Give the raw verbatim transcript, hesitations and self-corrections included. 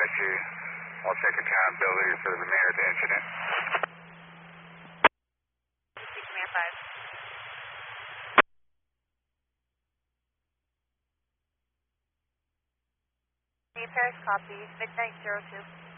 Roger. I'll take accountability for the manner of the incident. Command five. Paris copy, midnight zero two.